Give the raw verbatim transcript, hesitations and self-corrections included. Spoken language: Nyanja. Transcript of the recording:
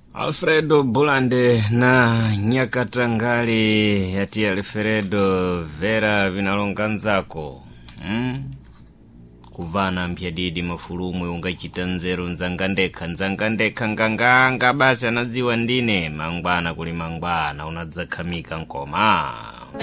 Alfredo Bulande na Nyakatangali yati Alfredo Vera vinalonganzako hmm? Kuvana mpyadidi mafulumwe ungachita nzeru nzangandeka nzangandeka nganganga basi anaziwa ndine mangwana kuli mangwana unadzakhamika nkoma.